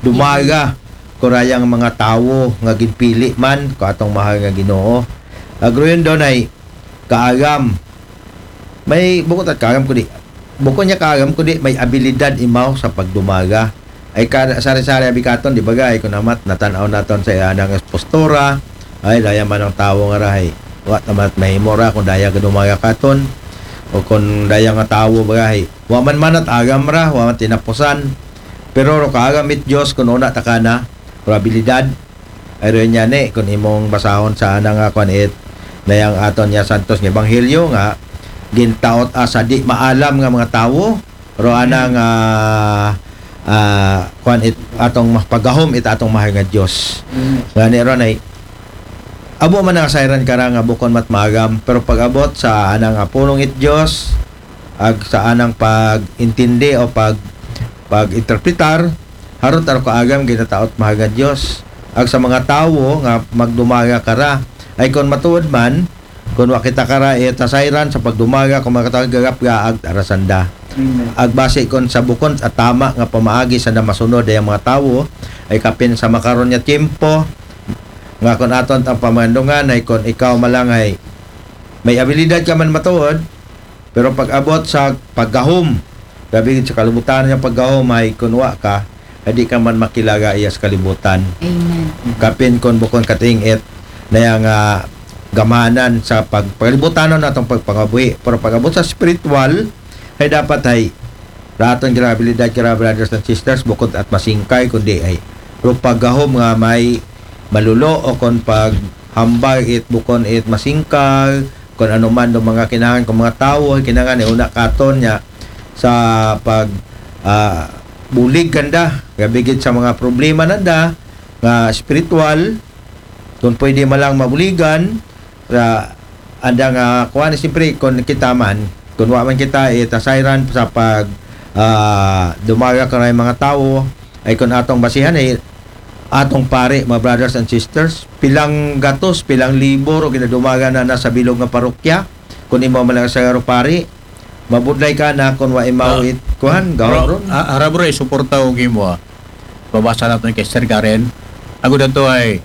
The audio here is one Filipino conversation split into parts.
dumaga kurayang mga tawo nga ginpili man ko atong mahal nga Ginoo. Agruyon doon ay kaagam. May bukod at kaagam kundi. Bukod niya kaagam kundi may abilidad imaw sa pagdumaga. Ay sari-sari abikaton di bagay kun amat natanaw naton sa anang postura. Ay daya man ang tawo nga rahay. Wa tamat mahimora kung daya ka dumaga katon o kung daya nga tawo bagay. Wa man manat agam ra, wa man tinapusan. Pero ro kaagamit Dios kun una ta kana probabilidad ayron niya ni kung imong basahon sa anang kuan dayang aton niya santos nga ebanghelyo nga gintaot sa di maalam nga mga tawo ro anang kuan atong pagahom atong mahal nga Dios. Gani ron ay abo man nga sayran kara nga bukon mat maagam pero pag abot sa anang punong Dios ag sa anang pag-intindi o pag-interpretar harot ko agam ginataot mahal nga Dios ag sa mga tawo nga magdumaga kara ay kon matuod man kun wa kita kara tasayran sa pagdumaga kung makatawag gagap gaag arasanda. Ag base kon sa bukon at tama nga pamaagi sa masunod ay mga tawo ay kapin sa makaron nga tiempo nga kon aton ang pamandungan ay kon ikaw malangay may abilidad ka man matuod pero pag abot sa paggahom gabi sa kalibutan nga paggahom ay kun wa ka di ka man makilaga iya sa kalibutan. Amen. Kapin kon bukon katingit na yang gamanan sa pagkalibutan natong pagpangabuhi pero pag abot sa spiritual ay dapat ay raton abilidad kira brothers and sisters bukod at masingkay kundi ay pero paggahom nga may malulo o kon pag hambal bukon masingkay kon ano man do mga kinahanglan kung mga tawo kinahanglan una katon nya sa pag bulig ganda gabigit sa mga problema nanda nga spiritual kung pwede malang mabuligan sa anda nga kuan siyempre kung kita man kung wa man kita tasayran sa pag dumaga ka mga tao ay kung atong basihan ay atong pare mga brothers and sisters pilang gatos pilang libor o ginadumaga na sa bilog nga parokya kung imo man lang sa pare mabudlay ka na kung wa imawit kuhan gawron harap ro suporta og imo babasa naton kay Sir Karen ako dato ay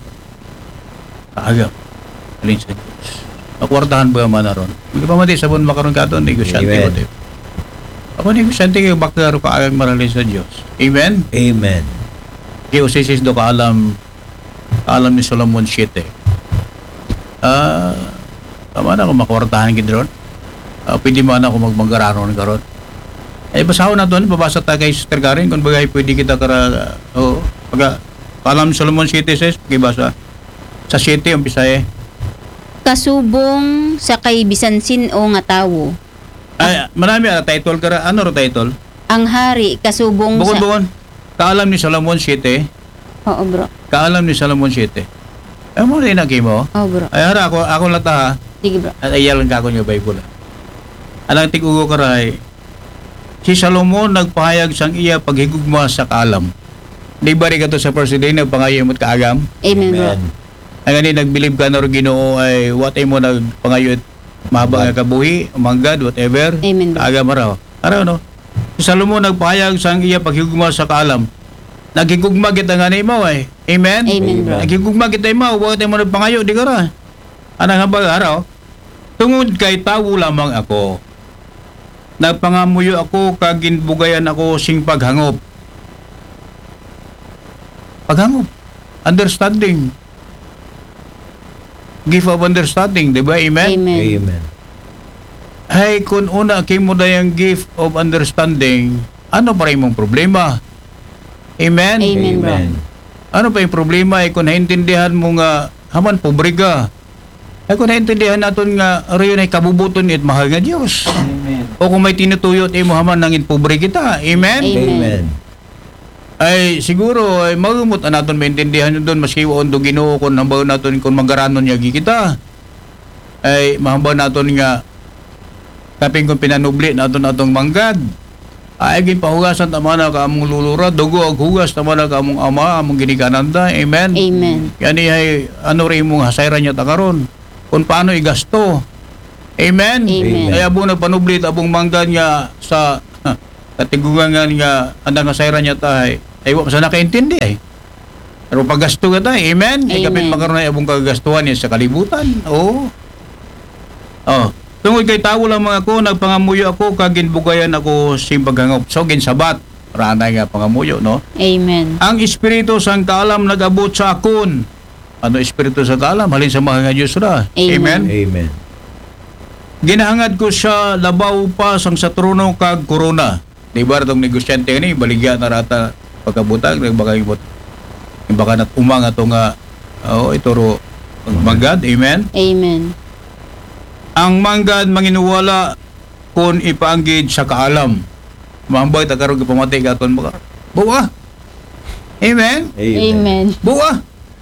aga alin sa Diyos akwartahan ba man aron hindi pa mati sabon makaron katon negosyante mo tip ako negosyante kay bakaro ka agang maralin sa Diyos amen amen kay usisis do ka alam ni Solomon 7 tama na kung makwartahan gid ron pwede mo na ako magmangararon karon. Ay basahon na doon, babasa tayo kay Sister Karen kung bagay pwede kita kara alam Solomon 7 says, basa sa 7 umpisa Kasubong sa kay bisansin o nga tawo. Ay marami title kara ano ro title? Ang hari kasubong Bukod kaalam ni Solomon 7. Oo bro. Kaalam ni Solomon 7. Ay mo rin mo. Oo bro. Ay hara ako lata ha. Sige bro. At ayalan ka ko yung Bible. Alang tigugo karay, si Solomon nagpahayag sang iya paghigugma sa kaalam. Di ba rin ka to sa first day nagpangayo mo at kaagam? Amen bro. Ang gani nagbilib ka na rin Ginoo ay what ay mo nagpangayo at mahabang nga kabuhi, manggad, whatever. Amen bro. Kaagam araw. Araw no? Si Solomon nagpahayag sang iya paghigugma sa kaalam. Nagigugma kita nga na imaw ay. Amen? Amen bro. Nagigugma kita imaw, what ay mo nagpangayo, di ka ra. Anang habang araw? Tungod kay tawo lamang ako. Nagpangamuyo ako kaginbugayan ako sing paghangop. Paghangop. Understanding. Gift of understanding, di ba? Amen? amen Ay, kung una kimo na yung gift of understanding, ano pa rin mong problema? Amen? Amen bro. Ano pa yung problema? Ay, kung naintindihan mo nga, haman pobre ka. Ay, kung naintindihan natin nga, riyon ay kabubuton at mahal nga Diyos. amen O kung may tinutuyot, ay muhaman nangin pobre kita. Amen? amen Ay siguro, ay magumot natin maintindihan nyo doon, maski waon do Ginoo kung hambaw natin kung magaranon niya kita. Ay mahambaw natin nga, kaping kung pinanubli natin atong manggad. Ay pahugasan tama na ka among lulura, dugo ag hugas tama na ka among ama, among ginikananda. Amen? Amen. Yan ay, ano rin mong hasayran niya takaron. Kung paano igasto. Amen? Amen. Kaya abong nagpanublit, abong manggan niya sa katigugan nga andang hasayran niya tayo. ay wa sa nakaintindi ay. Pero paggasto ka tayo, amen? Amen. Kapit makaroon na ibong kagastuhan niya sa kalibutan. Oo. Oh. Tungod kay tawo lang mga ko, nagpangamuyo ako, kaginbugayan ako simbagangop. So, ginsabat. Ranay nga pangamuyo, no? Amen. Ang espiritu sang kaalam nag-abot sa akon. Ano espiritu sa kaalam? Halin sa mga nga Diyos na. Amen. Amen. Ginahangad ko siya labaw pa sang sa trono kag korona. Di ba itong negosyante ni baligya na rata pagkabutag, baka nat umang ato nga ituro manggad, amen. Amen. Ang manggad manginuwala kung ipaanggid sa kaalam. Mambay ta karon gipamatay gaton baka. Buwa. Amen. Amen. Buwa.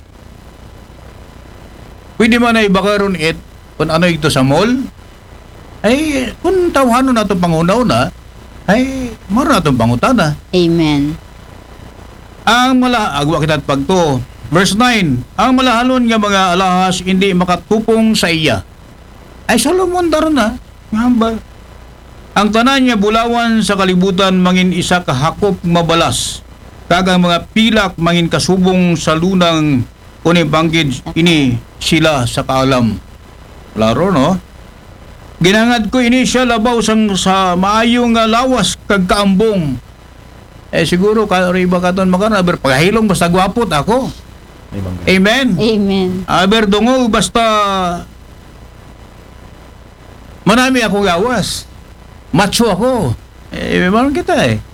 Pwede man ay bakaron kung ano ito sa mall. Ay kung tawhanon nato pangunaw na ay maro nato pangutana. Amen. Ang agwa kita pagto. Verse 9, ang malahalon nga mga alahas hindi makatupong sa iya. Ay Solomon daron na. Ngamba. Ang tanan niya bulawan sa kalibutan mangin isa ka hakop mabalas. Kagang mga pilak mangin kasubong sa lunang kuni banggid ini sila sa kaalam. Klaro no? Ginangad ko ini siya labaw sa maayong lawas kag kaambong. Siguro iba katon makana aber pagahilong basta gwapot ako. Amen. Amen. Aber dungo basta manami akong lawas. Macho ako. Meron kita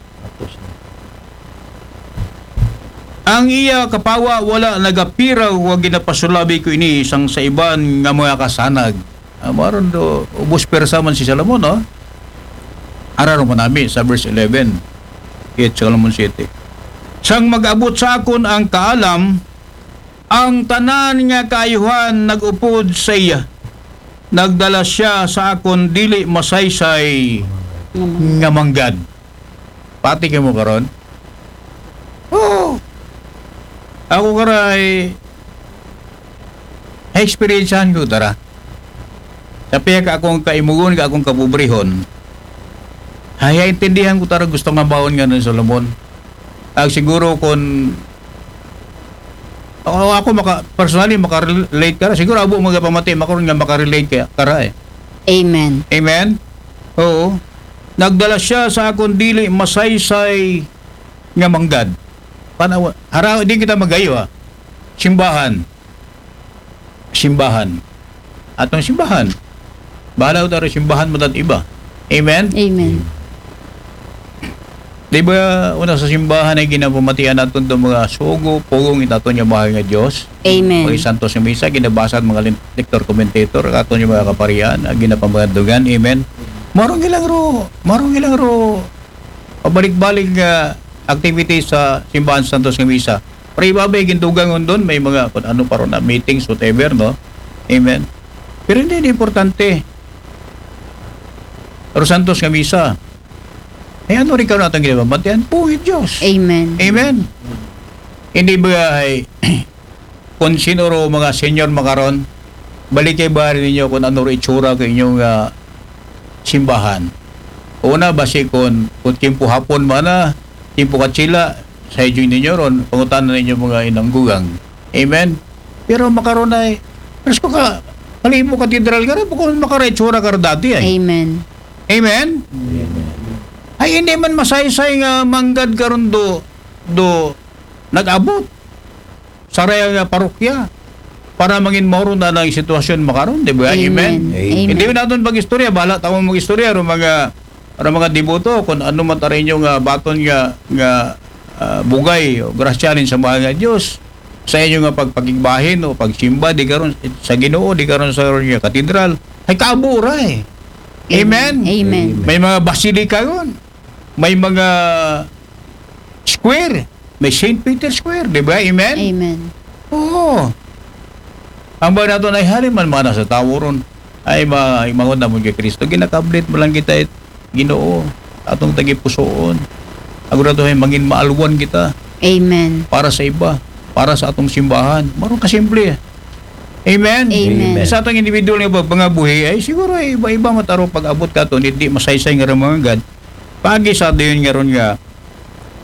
Ang iya kapawa wala nagapiraw wag ginapasulabi ko ini isang sa iban nga mga kasanag. Maron do ubos persa man si Solomon, no? Araro man namin sa verse 11. Solomon City. Sang mag-abot sa akon ang kaalam, ang tanan nga kaayuhan nag-upod sa iya. Nagdala siya sa akon dili masaysay nga manggad. Pati kay mo karon? Oh. Ako karay experiencehan ko tara. Sabi ka akong kaimugon, ka akong kabubrihon. Ay, intindihan ko tara gusto nga baon nga ng Solomon. Siguro kung ako personally makarelate ka, siguro abo magapamati, makaroon nga makarelate ka Amen. Amen? Oo. Nagdala siya sa akong dili masaysay nga manggad. Haraw, di kita magayo Simbahan. Atong simbahan. Bahala ko taro simbahan mo iba. Amen? Amen. Di ba una sa simbahan ay ginapamatian natin itong mga sugo, pugong itato niya mahal nga Diyos. Amen. Mga santos ng misa, ginabasa mga lector, commentator, kato niya mga kaparian, ginapamadugan. Amen. Marong ilang ro, pabalik-balik nga activity sa simbahan santos ng misa. Pero ibabay, gintugangon doon, may mga, kung ano pa ron na, meetings, whatever, no? Amen. Pero hindi importante. Pero santos ng misa, ano rin ka natin ginabamatian? Puhit Diyos. Amen. Amen. Hindi ba ay kung sino ro mga senior makaron, balik kay bari ninyo kung ano ro itsura ko inyong simbahan. Una, basi kung timpo hapon mana, timpo katsila, sa idyo ninyo ron, pangutanan ninyo mga inanggugang. Amen. Pero makaron ay, pero ka, halimo katedral ka rin, kung makaray itsura ka dati ay. Amen. Amen? Ay hindi man masaysay nga manggad karon do nag-abot sa raya nga parokya para mangin moro na lang sitwasyon makaron, di ba? Amen? Amen. Hindi naton pag-istorya, bahala tawong mag-istorya ro mga devoto kung ano man taray nyo nga baton nga bugay o grasyanin sa mga nga Diyos sa inyo nga pagpagigbahin o pagsimba di karon sa Ginoo, di karon sa katedral ay kaabura Amen? Amen. May mga basilika yun. May mga square. May St. Peter Square, di ba? Amen? Amen. Oo. Ang ba nato ay haliman mana sa tawo ron ay mangon na mo kay Kristo. Ginakablit mo lang kita Ginoo. Atong tagipusoon. Ako na ay mangin maalwan kita. Amen. Para sa iba. Para sa atong simbahan. Marong kasimple. Amen? Amen. Sa atong individual nga mga buhi ay siguro ay iba-iba mataro pag-abot ka to hindi masaysay nga rin mga God. Pagi sa dayon nga ron nga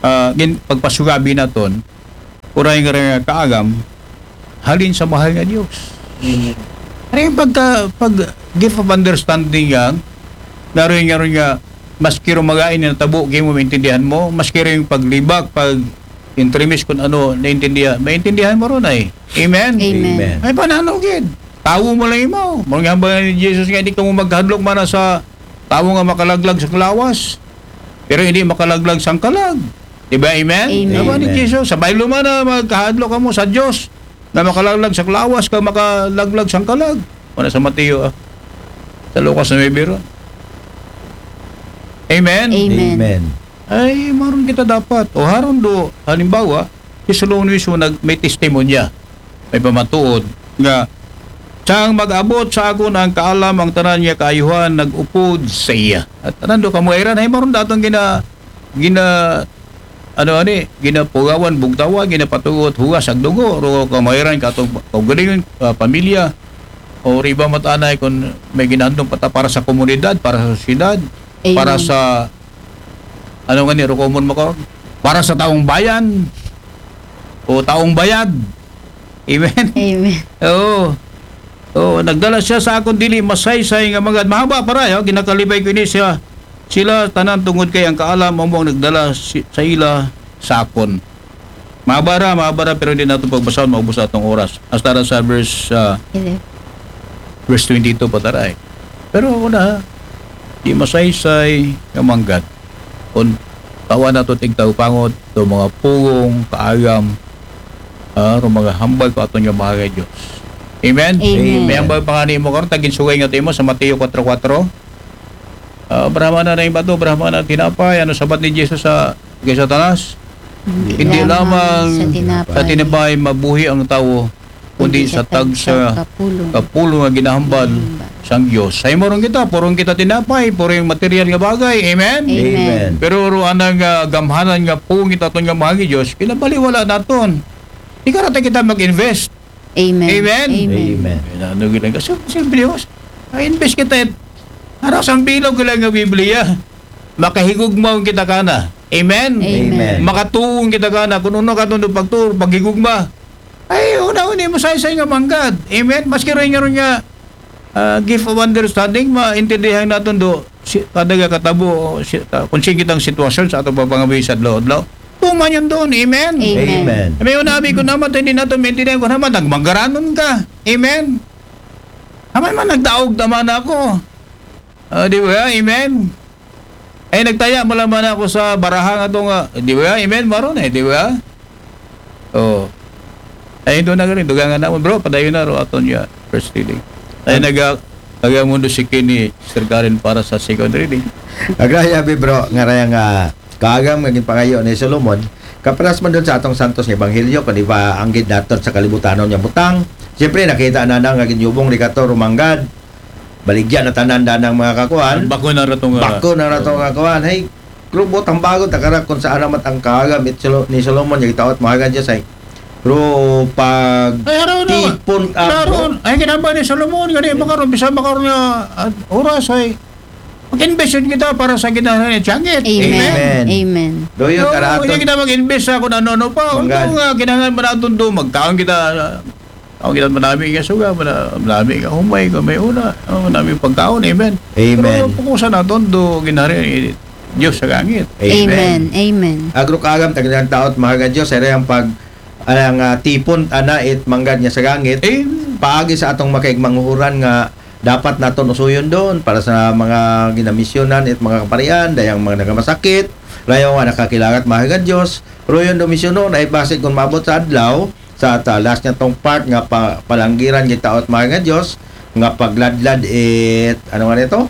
pagpasugabi naton, uray nga kaagam, halin sa mahal nga Diyos. Ay pag gift of understanding yang naroon nga maski ro magain na tabo kay mo maintindihan mo, maski ro yung paglibak, pag intremis kung ano maintindihan mo ron ay. Amen. Amen. Ay pananaw gid. Tawo mo lang imaw. Mo nga ba ni Jesus nga di ka mo maghadlok man sa tawo nga makalaglag sa lawas. Pero hindi makalaglag sang kalag. Diba? Amen? Amen. Diba ni Jesus? Sabay luman na magkahadlok ka mo sa Diyos na makalaglag sa lawas ka makalaglag sang kalag. Wala sa Mateo sa Lucas na may biro. Amen? Amen. Amen. Ay, maroon kita dapat. O haron do, halimbawa, si Solomon mismo may testimonya, may pamatuod, nga, siyang mag-abot sa ako ng kaalam ang tanan niya kaayuhan, nag-upod sa iya. At tanan do kamuairan, ay maroon datong ginapugawan, bugtawa, ginapatugot, hugas, agdugo, ro kamuairan, katong kaugalingon, pamilya, o riba matanay kung may ginandong para sa komunidad, para sa syudad, Amen. para sa ano nga ni Rokomon mo ko? Para sa taong bayan o taong bayad. Amen. Amen. Oo. Oo, nagdala siya sa akong dili masaysay nga mga mahaba para ginakalibay ko ni siya. Sila tanan tungod kay ang kaalam mo nagdala sa ila sa akon. Mahaba pero hindi nato pagbasahon maubos atong oras. Hasta sa verse 22 pa taray. Pero una, di masaysay nga manggad. Kung tawa na to tigtaw pangot, to mga pugong, kaagam, mga hambal ko aton nga mahal kay Diyos. Amen? Amen. May hambal pa nga ni mo karon tagin sugay nga mo sa Mateo 4:4. Brahma na yung bato, Brahma na tinapay, ano sabat ni Jesus sa kay Satanas? Hindi lamang sa tinapay mabuhi ang tao, kundi sa tag sa kapulong nga ginahambal sang Diyos. Sa imo kita, purong kita tinapay, purong material nga bagay. Amen? Amen. Pero ruan nga gamhanan nga pungit aton nga mahal Diyos, kinabaliwala naton. Di karata kita mag-invest. Amen. Amen? Amen. Ano gila kasi simple Diyos. Invest kita. Haras ang bilog ko lang nga Biblia. Makahigugma kita kana. Amen? Amen. Makatuong kita kana. Kung ano ka itong pagturo, paghigugma. Ay, una-una mo sa nga manggad. Amen? Maski rin nga gift of understanding, maintindihan natin do kada katabo kung sige kitang sitwasyon sa atong papangabuhi sa adlaw-adlaw. Tuman yun doon. Amen? Amen. May unabi ko naman, hindi natin maintindihan ko naman, nagmanggaranon ka. Amen? Naman man, nagdaog naman ako. Di ba? Amen? Ay, nagtaya mo naman ako sa barahang atong, di ba? Amen? Maroon di ba? Oh. Ay, doon na rin, dugangan naman. Bro, padayon na ro aton ya first reading. Ay, nagamundo si Kini, Sir Karen, para sa second reading. Agrayabi bro, nga raya nga kaagam nga ginpangayo ni Solomon, kaparas man doon sa atong santos nga ebanghelyo, kung di ba anggid naton sa kalibutanon niya butang. Siyempre, nakita na nga ginyubong ni Kato Rumanggad, baligyan na tanan ng mga kakuan. Bako na ratong kakuan. Hey, klubot ang bago, takara kung saan naman ang kaagam ni Solomon, yung itawat mga Diyos ay pero pag tipon ay kinaba ni Solomon gani makaron bisa makaron nga oras ay mag-invest kita para sa ginahan ni Tiangit. Amen. Amen. Doyo karaton. Hindi kita mag-invest sa kung ano pa. Kung nga kinahanglan man naton do magkaon kita manami nga suga, manami nga humay ko may una, manami pagkaon. Amen. Amen. Pero pukusan naton do ginahari Dios sa langit. Amen. Amen. Agro kaagam tagilang taot mga Diyos ay ang pag ang tipon ana it manggad niya sa gangit paagi sa atong makaigmanghuran nga dapat naton usuyon doon para sa mga ginamisyonan at mga kaparian dayang mga nagamasakit layo nga nakakilangat mahagad Diyos pero yun do misyonon ay base kung mabot sa adlaw sa talas niya tong part nga palanggiran kita at mahagad Diyos nga pagladlad ano nga nito?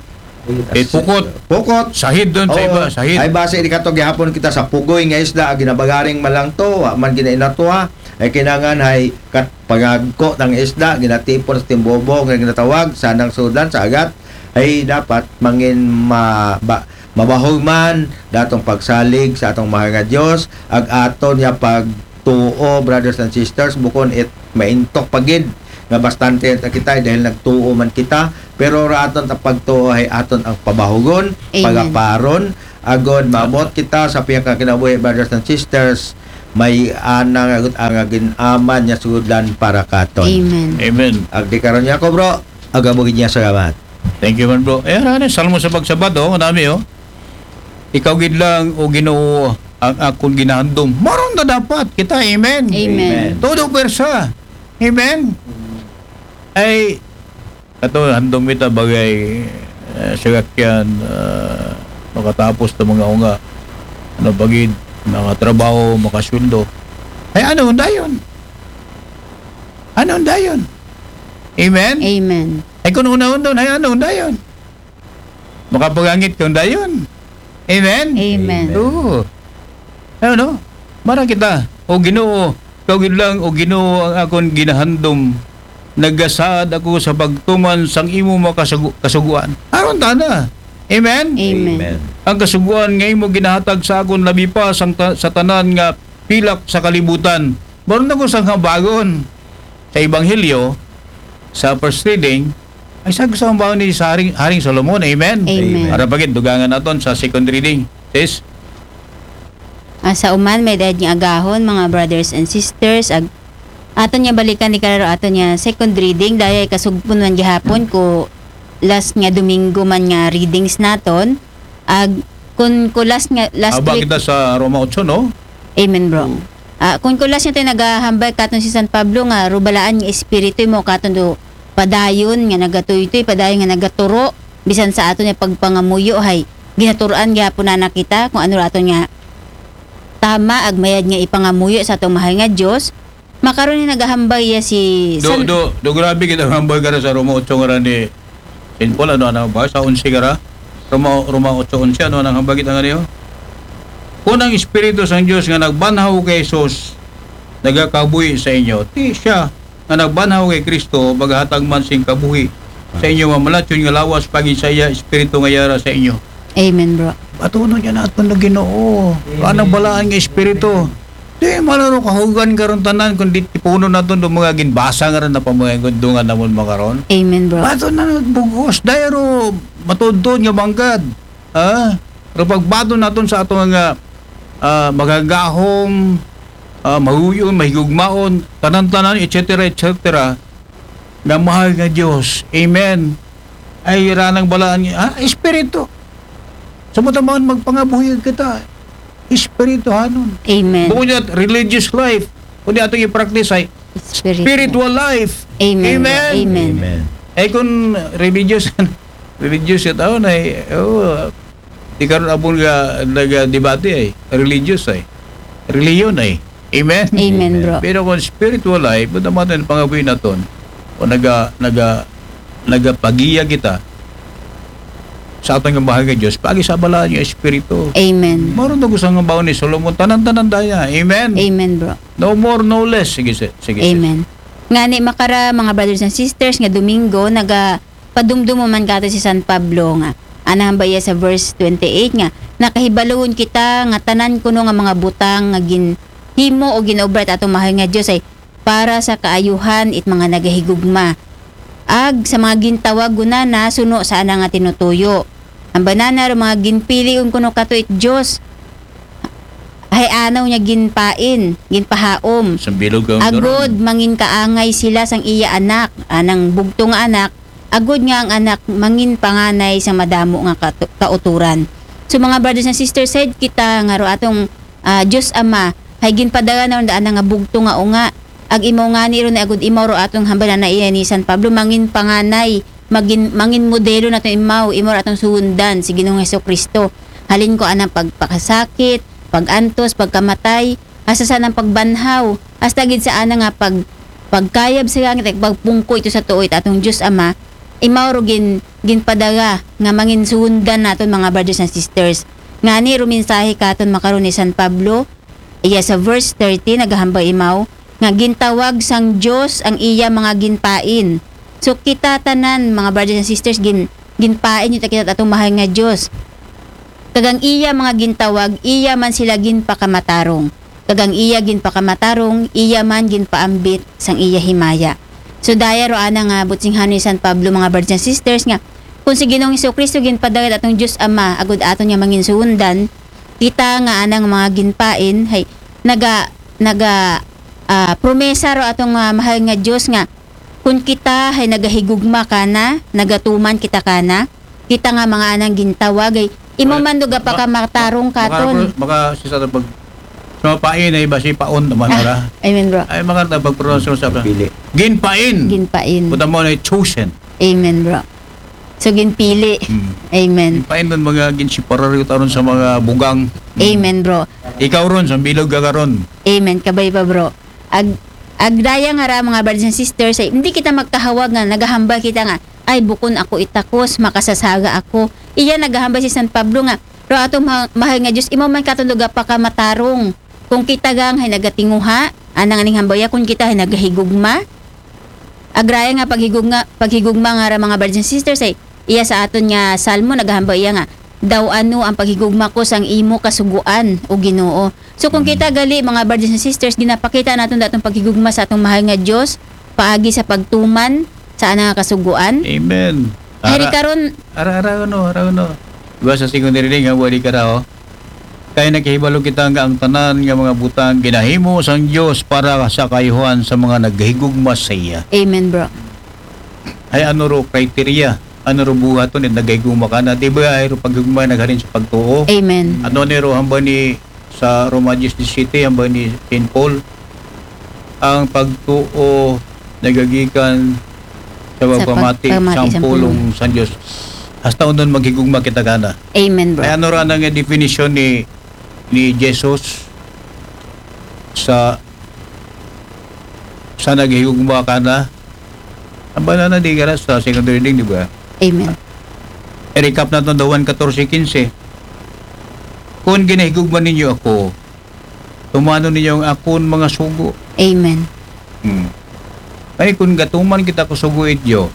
Pukot. Sahid doon sa iba. Sahid. Ay base di kato gihapon kita sa pugoy nga isda ginabagaring malang to man ginainatuha ay kinangan ay pagagko ng isda ginatipon sa timbobo nga ginatawag sanang sudan sa agat ay dapat mangin mabahog man datong pagsalig sa atong mahal nga Dios ag aton ya pagtuo brothers and sisters bukon maintok pagid nga bastante kita dahil nagtuo man kita pero ra aton ta pagtuo ay aton ang pabahugon, pagaparon agod maabot kita sa piyang kinabuhi, brothers and sisters, may anang agud ang ginaman niya sugdan para katon. Amen. Amen. Agdi karon niya ko bro, agabugin niya salamat. Thank you man bro. Ano, salmo sa pagsabat madami Ikaw gid lang o Ginoo ang akong ginahandom. Maron na dapat kita. Amen. Amen. Todo pwersa. Amen. Ay ato handom kita bagay sagakyan makatapos ng mga unga bagid makatrabaho, makasweldo. Ay ano dayon? Amen. Amen. Ay kung una-una ay ano dayon? Makapagangit kung dayon. Amen. Amen. Oo. Ano? Mara kita. O Ginoo, ikaw gid lang o Ginoo ang akong ginahandom. Nagasaad ako sa pagtuman sang imo kasuguan. Aron tana. Amen. Amen. Ang kasuguan nga imo ginahatag sa akon labi pa sa tanan nga pilak sa kalibutan. Baron na ko sang habagon sa Ebanghelyo sa first reading ay sa baon ni sa Haring Solomon. Amen. Amen. Para bagid dugangan naton sa second reading. Sis. Sa uman may dahil nga agahon mga brothers and sisters aton niya balikan ni kararo aton niya second reading dahil kasugpon man gihapon ko last nga Domingo man nga readings naton kun last Aba week kita sa Roma 8 no? amen bro kun last niya tayo naghahambay katon si San Pablo nga rubalaan nga espiritu mo katon do padayon nga nagatuytoy padayon nga nagaturo bisan sa aton niya pagpangamuyo hay ginaturoan gyapon na nakita kung ano aton nga tama agmayad nga ipangamuyo sa atong mahal nga Dios makaron ni nagahambay si Do grabe kita hambay kara sa Roma 8 nga ni Saint Paul ano ba sa 11 kara Roma 8:11 ano nang hambagit ang ano Kunang espiritu sang Dios nga nagbanhaw kay Jesus nagakabuhi sa inyo ti siya nga nagbanhaw kay Kristo paghatag man sing kabuhi sa inyo mamalatyon nga lawas pagisaya espiritu nga yara sa inyo. amen bro Patuno niya natin na Ginoo. Anang balaan nga espiritu. Di malaro kahugan karon tanan kundi tipuno naton do mga ginbasa nga ron na pamangundungan namon makaron. amen bro Bato na bugos dayro matudtod nga banggad. Pero pagbato naton sa ato nga magagahom mahuyon, mahigugmaon, tanan-tanan, etc. na mahal nga Diyos. Amen. Ay ranang balaan niya. Espiritu. Sa matamaan magpangabuhi kita. Espiritu hanon. amen Bukod niya, religious life. Kung di ato i-practice ay spiritual life. amen bro. Amen. amen Amen. Ay kung religious yung tao na di karon abon nga nag-debate ay religious ay reliyon ay amen. amen bro Pero kung spiritual life buta natin pangabuhi naton o nagapagiya kita sa atong nga bahagi Diyos pagi sa balaan yung espiritu. amen Maron na gusto nga baon ni Solomon tanan-tanan daya. Amen. amen bro No more no less. Sige. amen ngani makara mga brothers and sisters nga Domingo padumdumo man kato si San Pablo nga anang baya sa verse 28 nga nakahibalon kita nga tanan kuno nga mga butang nga ginhimo o ginobrat atong mahal nga Dios ay para sa kaayuhan it mga nagahigugma sa mga gintawag gunana suno sa ana nga tinutuyo ang banana ro mga ginpilion kuno kato it Dios hay anaw niya ginpahaom Sa bilog ka. agod mangin kaangay sila sang iya anak anang bugto nga anak agod nga ang anak mangin panganay sa madamo nga kauturan. So mga brothers and sisters said kita nga ro atong Dios Ama hay ginpadagan na nga bugto nga unga ag imaw nga ni ron agud imaw ro atong hambalan na iya ni San Pablo mangin panganay mangin modelo naton imaw atong suundan si Ginoong Hesukristo halin ko anang pagpakasakit pagantos pagkamatay asa sa nang pagbanhaw hasta gid sa ana nga pagkayab sa langit pagpungko ito sa tuoy atong Dios Ama imaw ro ginpadaga nga mangin suundan naton mga brothers and sisters ngani ro mensahe katon makaron ni San Pablo iya sa verse 30 naghambay imaw nga gintawag sang Dios ang iya mga ginpain. So kita tanan mga brothers and sisters ginpain yung kita atong mahal nga Dios. Kagang iya mga gintawag, iya man sila ginpakamatarong. Kagang iya ginpakamatarong, iya man ginpaambit sang iya himaya. So daya ro ana nga butsinghan ni San Pablo mga brothers and sisters nga kung si Ginoong Jesucristo ginpadagat atong Dios Ama agud aton nga manginsuundan, kita nga anang mga ginpain hay promesa ro atong mahal nga Dios nga kung kita hay nagahigugma kana, nagatuman kita kana, kita nga mga anang gintawag ay imo man duga pa ka matarong katon. Baka si sa pag sumapain ay basi paon naman ora. Amen bro. Ay mga pag-pronounce sa Pili. ginpain. Ginpain. Puta mo na chosen. Amen bro. So ginpili. Amen. Ginpain nun mga ginsiparary taron sa mga bugang. Amen bro. Ikaw ron sa bilog gagaron. Amen. Kabay pa bro. Agdaya nga ra mga brothers and sisters ay hindi kita magkahawag nga nagahambal kita nga ay bukon ako itakos makasasaga ako. Iya nagahambal si San Pablo nga pero atong mahal nga Dios imo man katuluga pa ka matarong. Kung kita gang hay nagatinguha anang aning hambaya kung kita hay nagahigugma. Agraya nga paghigugma nga ra mga brothers and sisters ay iya sa aton nga salmo nagahambal iya nga daw ano ang paghigugma ko sang imo kasuguan o Ginoo. So kung kita gali mga brothers and sisters ginapakita naton datong paghigugma sa atong mahal nga Dios paagi sa pagtuman sa anang kasuguan. Amen. Hari karon Ara no. Diba sa secondary ring nga wali ka raw. Kaya nakihibalo kita nga ang tanan nga mga butang ginahimo sang Dios para sa kayuhan sa mga naghigugma sa iya. Amen bro. Ay ano ro criteria? Ano ro buhaton ni nagahigugma ka na? Diba ay ro paghigugma nagharin sa pagtuo? Amen. Ano ni ro hamba ni sa Roma 17 hamba ni St. Paul ang pagtuo nagagikan sa pagpamati pagpamati sa pulong sa Dios. Hasta unon maghigugma kita kana. Amen bro. Ay ano ra nga definition ni Jesus sa naghigugma kana? Ang banana di gara sa secondary reading, di ba? Amen. I-recap natin daw 1:14-15. Kung ginahigugma ninyo ako, tumano ninyo ang akon mga sugo. Amen. Ay kung gatuman kita ko sugo it Diyos,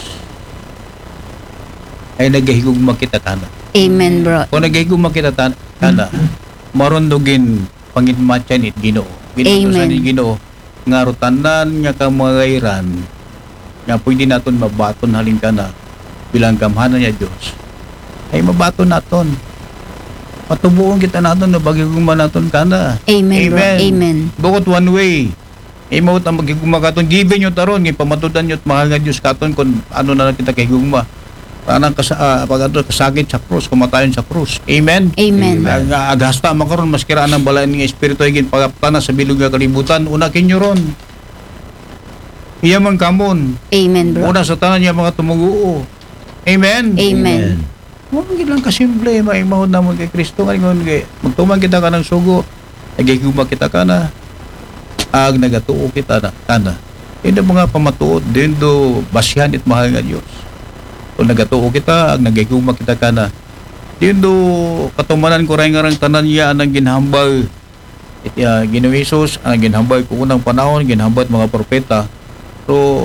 ay nagahigugma kita kana. Amen bro. Kung nagahigugma kita kana, marundugin pangitmatyan it Ginoo. Ginoo ni Ginoo nga rutanan nga kamagayran nga pwede naton mabaton halin kana bilang gamhanan niya Diyos. Ay mabaton naton. Patubuon kita naton na bagigugma naton kana. Amen bro. Amen. Bukod one way. Imo ta magigugma katon given yo taron gi pamatudan yo mahal nga Dios katon kun ano na lang kita kay gugma. Parang kasagit sa krus, kumatayon sa krus. Amen? Amen. Agasta makaroon, maskiraan ng balayan ng Espiritu ay ginpagaptana sa bilog nga kalibutan, una kinyo ron. Iya man kamon. Amen bro. Una sa tanan niya mga tumuguo. Amen? Amen. Huwag lang kasimple, maimahod naman kay Kristo. Magtuman kita ka ng sugo, nagiguma kita ka na, nagatuo kita na, kana. Hindi mga pamatuod, din do basyan it mahal nga Diyos. Kung nagatuo kita, nagiguma kita ka na, din do katumanan ko rin nga rin tanan niya ang ginhambal. Ginoong Hesus, ang ginhambal ko unang panahon, ginhambal mga propeta. So,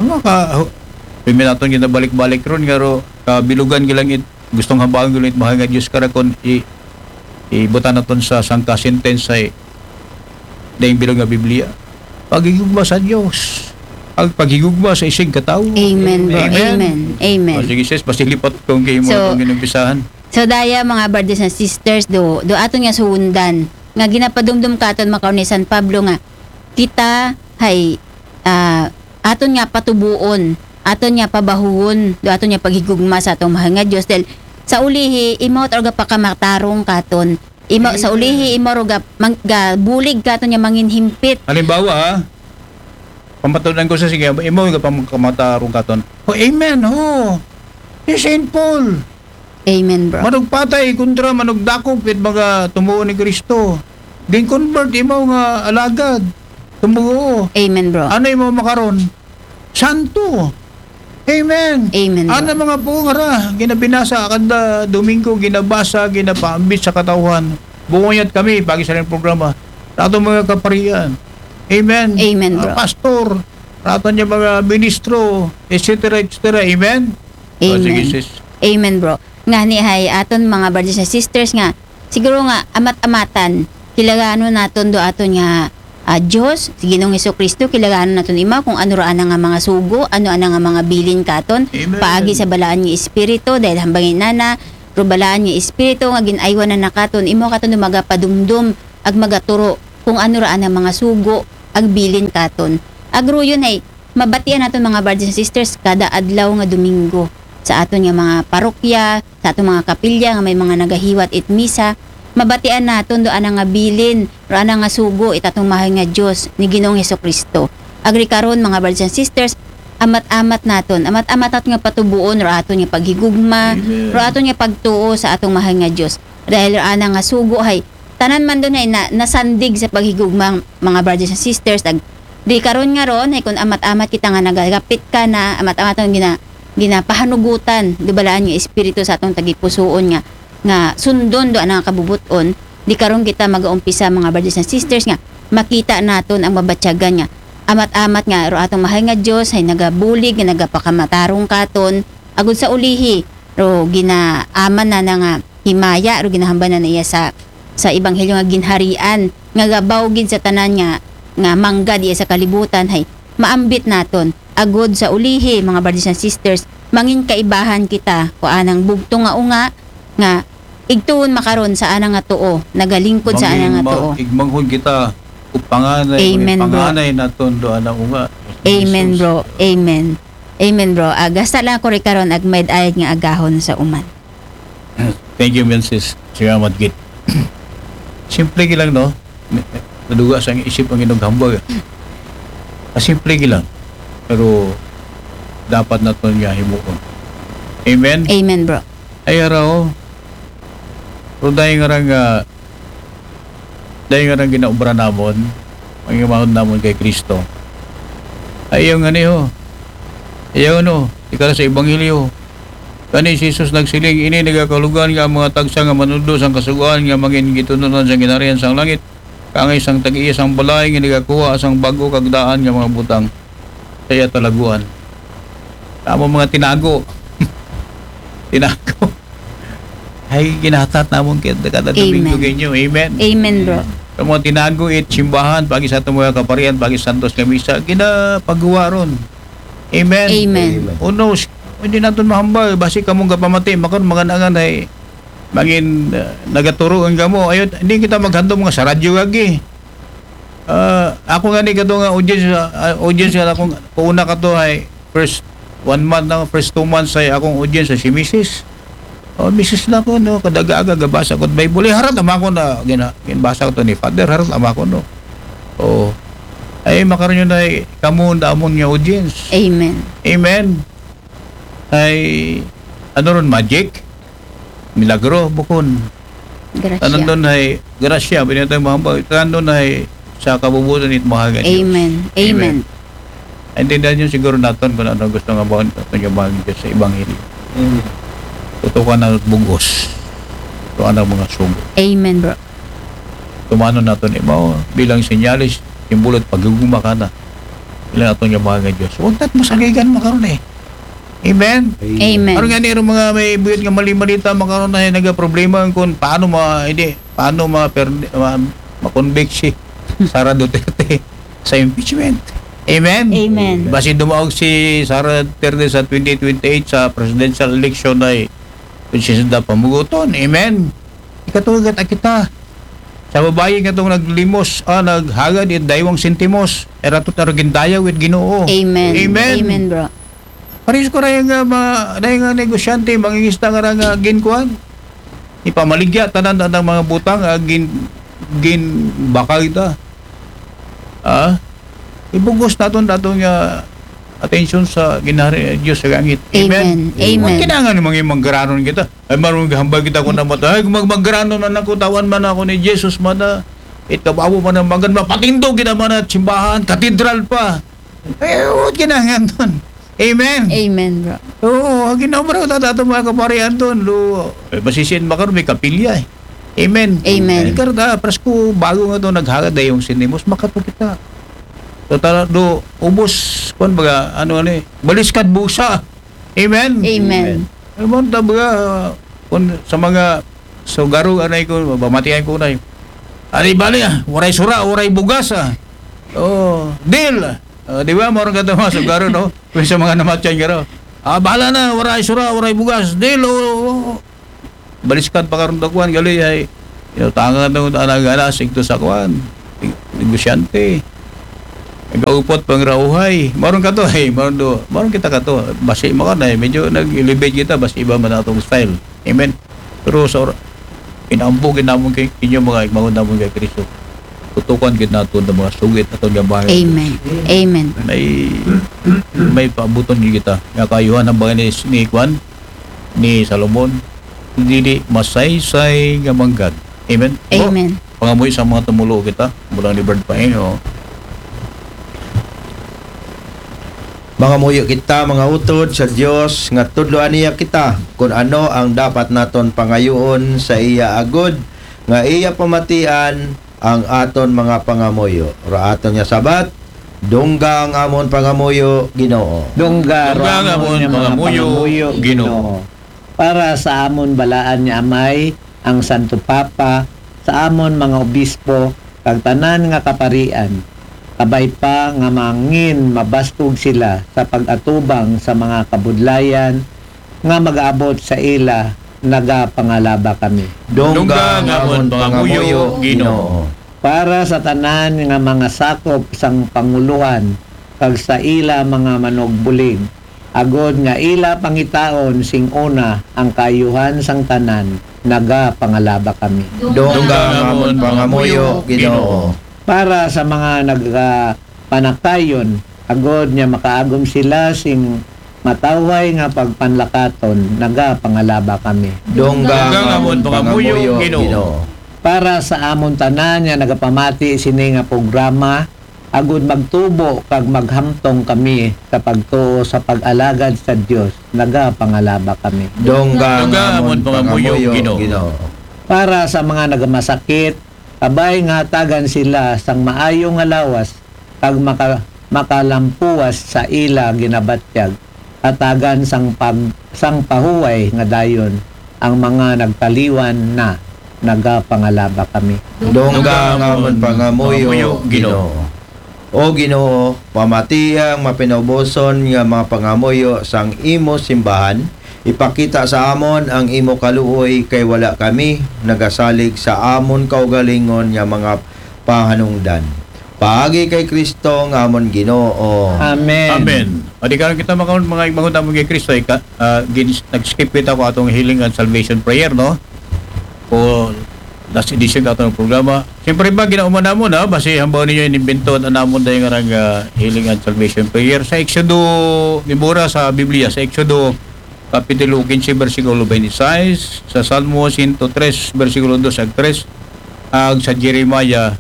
piminaton ginabalik-balik ron nga ro, kabilugan gilang gustong hambagan gilang mahal nga Diyos karakon ibutan naton sa sangka sentence ay dahil bilog nga Biblia. Pagigugma sa Diyos. Paghigugma sa isig katao. Amen bro. Amen. Amen. Sige sis, pasilipat kong kayo mo itong ginumpisahan. So daya mga brothers and sisters do aton nga suundan nga ginapadumdum katon makaon ni San Pablo nga kita hay aton nga patubuon, aton nga pabahuon, do aton nga paghigugma sa atong mahal nga Dios dahil sa ulihi imo orga pa ka matarong katon. Imo sa ulihi imo orga bulig katon nga manginhimpit. Halimbawa pamatunan ko sa sige, imo nga pamakatarong katon. Oh, amen ho. Si St. Paul. Amen bro. Manugpatay kontra manugdakop it mga tumuo ni Kristo. Din convert imo nga alagad. Tumuo. Amen bro. Ano imo makaron? Santo. Amen. Amen bro. Ano mga pungara ginabinasa kada Domingo ginabasa ginapaambit sa katawhan. Buong kami pagi sa programa. Rato mga kaparian. Amen. Amen bro. Pastor. Rato niya mga ministro, etc. Amen. Amen. Sige sis. Amen bro. Nga ni hay aton mga brothers and sisters nga siguro nga amat-amatan kilagano naton do aton nga Diyos, si Ginoong Hesukristo, kilalanon naton ima kung ano raan nga mga sugo, ano nga mga bilin katon, Amen. paagi sa balaan nga espiritu, dahil hambangin nana, ro balaan nga espiritu, nga ginaywan na nakaton, imo katon magapadumdum, ag magaturo, kung ano raan ang mga sugo, ag bilin katon. Agro yun ay, mabatian naton mga brothers and sisters, kada adlaw nga Domingo, sa aton nga mga parokya, sa aton mga kapilya, nga may mga nagahiwat it misa, mabatian naton doan nga bilin, roan nga sugo itatong mahal nga Dios ni Ginoong Hesukristo. Agri karon mga brothers and sisters, amat-amat naton, amat-amat nga patubuon ro aton nga paghigugma, Amen. ro aton nga pagtuo sa atong mahal nga Dios. Dahil roan nga sugo hay tanan man doon ay nasandig sa paghigugma mga brothers and sisters. Di karon nga ron ay kung amat-amat kita nga nagagapit ka na, amat-amat ang ginapahanugutan, dubalaan nga espiritu sa atong tagipusoon nga sundon do ang kabubuton, di karon kita mag-uumpisa mga brothers and sisters nga makita naton ang mabatyagan nga amat-amat nga ro atong mahal nga Dios ay nagabulig nga nagapakamatarong katon agud sa ulihi ro ginaaman na nga himaya ro ginahambanan na iya sa ebanghelyo nga ginharian nga gabaw gid sa tanan nga manggad iya sa kalibutan hay maambit naton agud sa ulihi mga brothers and sisters mangin kaibahan kita kuanang bugto nga unga nga igtuon makaron sa ana nga tuo nagalingkod sa ana nga tuo. Igmanghon kita upanganay, Amen, bro. panganay naton do ana unga. Amen bro, amen. Amen bro. Gasta lang ko rin karon ag med ayad nga agahon sa uman. Thank you, Mrs. Salamat gid. Simple lang no. Naduga sa isip ang inughambag. Simple lang. Pero dapat naton nga himuon. Amen. Amen bro. Ay araw. Pero dahil nga ginaubra namon, ang imahon namon kay Kristo. Ayaw nga niyo. Ayaw no, ikala sa Ebanghelyo. Kani si Jesus nagsiling, ini nagakalugan nga ang mga tagsa nga manudos ang kasuguan nga mangin gitununan sa ginarian sang langit. Kangay sang tag-iya sang balay nga nagakuha sang bago kagdaan nga mga butang. Saya talaguan. Tamo mga tinago. Tinago. Ay ginahatat namon kada Domingo ganyo. Amen. Amen bro. Sa mga tinago simbahan pagi sa itong mga kaparian pagi santos nga misa ginapagawa ron. Amen. Amen. Uno, hindi natin mahambal basi kamong kapamati makon maganangan ay mangin nagaturuan kamo ayot hindi kita maghandom nga sa radyo lagi. Ako nga ni kato nga audience nga akong una kato ay first 1 month na first 2 months ay akong audience sa si Mrs. Mrs. na ko no kadagaga gabasa ko Bible harat ama ko na ginbasa ko to ni Father harat ama ko no. Ay makaron yun ay kamo damon nga audience. Amen. Amen. Ay ano ron magic milagro bukon tanan Gracia. doon ay grasya binatay mahambal tanan doon ay sa kabubuton it mahaga Amen. Amen. intindihan nyo siguro naton kung ano gusto nga bawang naton yung bahagi sa Ebanghelyo. Tutukan na bugos ito ang mga sugo Amen bro. tumano naton ibaw bilang sinyalis yung bulot paguguma ka na ilan naton yung bahagi Diyos huwag tat masagigan makaroon Amen. Amen. Ano nga nito mga may buyot nga mali-malita makaroon na nagaproblema kung paano ma-convict si Sara Duterte sa impeachment. Amen. Amen. Basi dumaog si Sara Duterte sa 2028 sa presidential election ay presidenta pamuguton. Amen. Ikatugat kita. Sa babae nga itong naglimos, naghagad at daywang sentimos. Eratot na gindayaw at Ginoo. Amen. Amen. Amen bro. Paris ko rin nga negosyante mangingista nga ginkuhan ipamaligya tanan ng mga butang gin bakal ita ibugos naton nga attention sa ginari Diyos sa langit. Amen. Amen. Kinangan mga manggaranon kita ay marunong gahambag kita kung naman ay magmanggranon na nakutawan man ako ni Jesus man na ikabawo man ang magan mapatindog kita man at simbahan katedral pa kinangan ton. Amen. Amen bro. Oo, ginobra ko tato mga kaparian doon. Basisin makaroon may kapilya Amen. Amen. Ikaroon prasko bago nga doon naghagad ay yung sinimos makato kita. So tala do ubos kon baga baliskat busa. Amen. Amen. Amen tabaga kon sa mga sugaro anay ko babamatian ko nay. Ari bali waray sura, waray bugas Deal. Di ba, moron ka ito mga sugaro, no? Kung sa mga namatyan ka, no? Bahala na, waray sura, waray bugas. Deal, baliskan pa karon dakuan, gali, ay, tanga na ito, sigto sa kuan. Negosyante. Nag-upot pang rauhay. Moron ka to, moron kita ka to. Basi mo ka na, medyo nag-elevate kita, basi iba man atong style. Amen. Pero sa inaambugin namon kay inyo mga igmangon namon kay Kristo. Tutukan gid nato ng mga sugit ato nga bahay. Amen. Amen. May paabuton gid kita. Nga kayuhan ang bagay ni Juan ni Salomon. Dili masaysay nga manggad. Amen. Amen. Pangamoy sa mga tumulo kita mula ni Bird Pain. Mga muyo kita, mga utod sa Dios nga tudloan niya kita kung ano ang dapat naton pangayoon sa iya agod nga iya pamatian ang aton mga pangamuyo. Ra aton nga sabat, dungga ang amon pangamuyo, Ginoo. Dungga Dungga ang amon pangamuyo, Ginoo. Para sa amon balaan ni Amay, ang Santo Papa, sa amon mga obispo, kag tanan nga kaparian, kabay pa nga mangin mabastog sila sa pag-atubang sa mga kabudlayan nga mag-abot sa ila nagapangalaba kami. Dungga ang amon pangamuyo, Ginoo. Para sa tanan nga mga sakop sang panguluhan kag sa ila mga manogbulig, agod nga ila pangitaon sing una ang kayuhan sang tanan nagapangalaba kami. Dungga ang amon pangamuyo, Ginoo. Para sa mga nagpanakayon, agod nga makaagom sila sing mataway nga pagpanlakaton nagapangalaba kami. Dungga ang amon pangamuyo, Ginoo. Para sa amon tanan nga nagapamati sini nga programa, agud magtubo kag maghamtong kami sa pagtuo sa pag-alagad sa Dios nagapangalaba kami. Dungga ang amon pangamuyo, Ginoo. Para sa mga nagamasakit, kabay nga tagan sila sang maayo nga lawas kag makalampuwas sa ila ginabatyag, atagan sang pahuway nga dayon ang mga nagtaliwan na nagapangalaba kami. Dungga ang amon pangamuyo, Ginoo. O Ginoo, pamatiyang mapinauboson nga mga pangamuyo sang imo simbahan, ipakita sa amon ang imo kaluoy kay wala kami nagasalig sa amon kaugalingon nga mga pahanungdan. Paagi kay Kristo nga amon Ginoo. Amen. Amen. O di karon kita mga igmangon namon kay Kristo, nag-skip kita ko atong healing and salvation prayer, no? O last edition ka itong programa. Siyempre ba, ginauman namon na, basi hambaw ninyo inimbento at anamon dahil nga healing and salvation prayer. Sa Exodo, libura sa Biblia, sa Exodo, Kapitulo 15, versikulo 26, sa Salmo 103, versikulo 2 ag 3, ag sa Jeremiah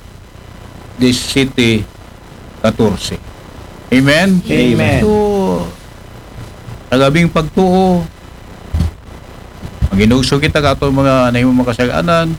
17, 14. Amen? Amen. So, nagabing pagtuo, maginugso kita kato mga nahimong makasaganan,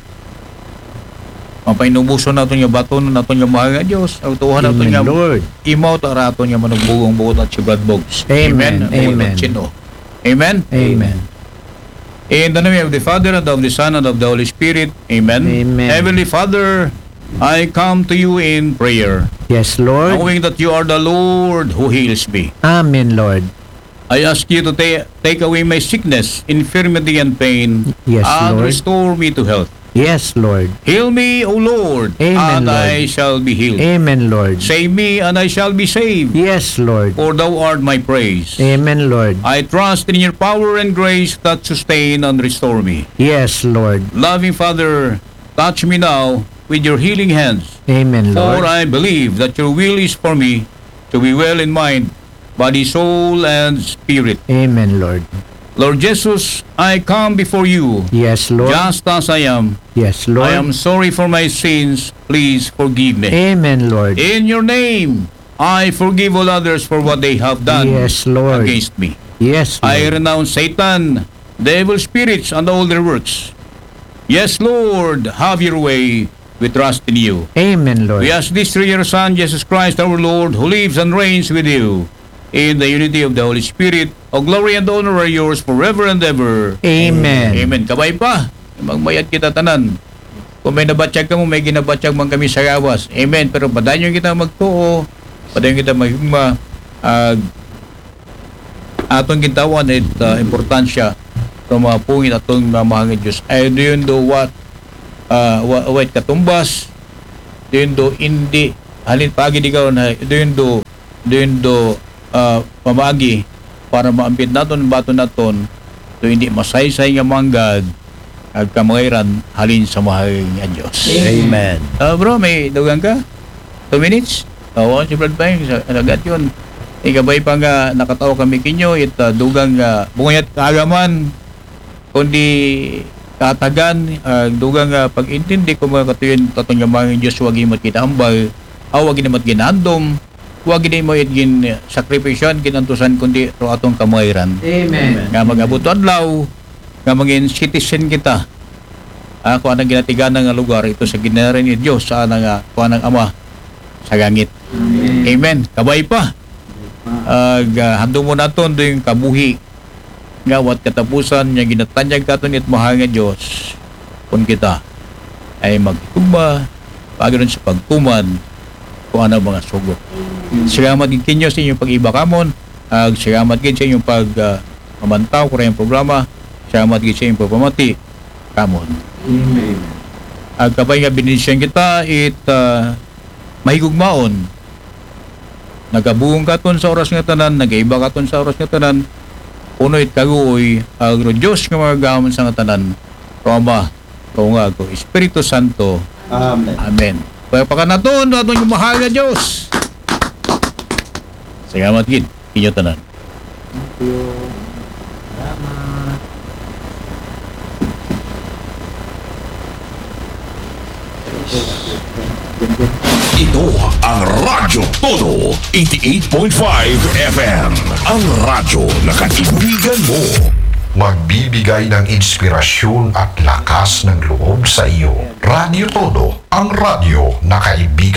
mapainubuso nato nga baton nato nga mahal nga Dios, ang tuhan nato nga Lord. imaw ta rato nga manugbugong buot at sibad bogs. Amen. Amen. Amen. Amen. In the name of the Father and of the Son and of the Holy Spirit. Amen. Amen. Heavenly Father, I come to you in prayer, Yes, Lord. knowing that you are the Lord who heals me. Amen, Lord. I ask you to take away my sickness, infirmity, and pain, Yes, and Lord. restore me to health. Yes, Lord. Heal me, O Lord, Amen, and I Lord. shall be healed. Amen, Lord. Save me, and I shall be saved, Yes, Lord. for thou art my praise. Amen, Lord. I trust in your power and grace that sustain and restore me. Yes, Lord. Loving Father, touch me now with your healing hands, Amen, for Lord. I believe that your will is for me to be well in mind, body, soul, and spirit. Amen, Lord. Lord Jesus, I come before you Yes, Lord. just as I am. Yes, Lord. I am sorry for my sins. Please forgive me. Amen, Lord. In your name, I forgive all others for what they have done Yes, Lord. against me. Yes, I Lord. renounce Satan, devil spirits, and all their works. Yes, Lord, have your way. We trust in you. Amen, Lord. We ask this through your Son, Jesus Christ, our Lord, who lives and reigns with you in the unity of the Holy Spirit. All glory and honor are yours forever and ever. Amen. Amen. Kabay pa. Magmayad kita tanan. Kung may nabatsyag ka mo, may ginabatsyag man kami sa gawas. Amen. Pero padayon kita magtuo, padayon kita maghigma, atong gitawan at importansya sa mga pungit atong mamahangin Diyos. Ay doon do what katumbas, doon do hindi halin pagi di karon na doon do pamagi para maampit naton baton naton do hindi masaysay nga manggad ag kamairan halin sa mahal nga Dios. Amen. Bro, may dugang ka? 2 minutes? Oo, si Brad Payne, agad yun. Ikabay pa nga nakatawa kami kinyo, dugang bungayat kaagaman, kundi katagan, dugang pag-intindi ko mga katuyin, tatong yamangin Diyos, wag imot kita ambal, wag inamat ginandom, wag inamat gin sakripisyon, ginantusan, kundi ro atong kamairan. Amen. Nga mag-abot adlaw, nga maging citizen kita. Kung anong ginatigan ng lugar, ito sa ginarin ni Diyos, sa anang kung anong Ama sa langit. Amen. Kabay pa. Handong mo naton do yung kabuhi nga wat katapusan nga ginatanyag katon it mahal nga Diyos kung kita ay magtumba paganoon sa pagtuman kung ano mga sugot. Salamat gid kinyo sa inyong pag-iba kamon. Salamat gid sa inyong pag mamantaw ko yung programa. Salamat gid sa inyong pagpamati kamon. Amen. Kabay nga binisyan kita mahigugmaon. Nagabuong katon sa oras nga tanan, nagaiba katon sa oras nga tanan. Uno it kaguoy agro Dios nga mga gamon sa nga tanan. Roma, nga ko Espiritu Santo. Amen. Amen. Kaya pa naton aton yung mahal nga Dios. Salamat gid inyo tanan. Thank you. Salamat. Ito ang Radyo Todo 88.5 FM. Ang radyo na kaibigan mo. Magbibigay ng inspirasyon at lakas ng loob sa iyo. Radyo Todo, ang radyo na kaibigan